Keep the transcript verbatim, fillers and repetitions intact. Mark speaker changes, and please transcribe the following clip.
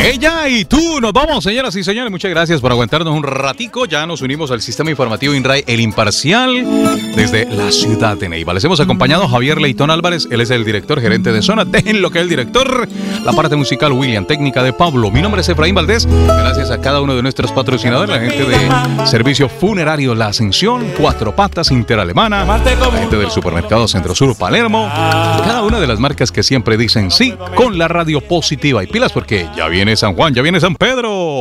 Speaker 1: Ella y tú, nos vamos, señoras y señores. Muchas gracias por aguantarnos un ratico. Ya nos unimos al sistema informativo INRAE, el imparcial, desde la ciudad de Neiva. Les hemos acompañado a Javier Leitón Álvarez. Él es el director gerente de zona. Déjenlo que es el director. La parte musical, William. Técnica de Pablo. Mi nombre es Efraín Valdés. Gracias a cada uno de nuestros patrocinadores, la gente de Servicio Funerario La Ascensión, Cuatro Patas, Interalemana, la gente del Supermercado Centro Sur Palermo, cada una de las marcas que siempre dicen sí con la radio positiva. Y pilas porque ya viene San Juan, ya viene San Pedro.